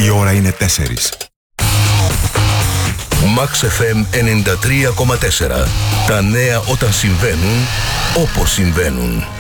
Η ώρα είναι 4. Max FM 93,4. Τα νέα όταν συμβαίνουν, όπως συμβαίνουν.